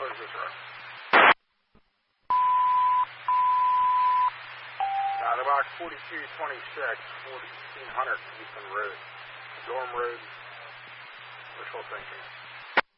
close this road. Box 4226, 1400 Eastern Road, Dorm Road, wishful thinking.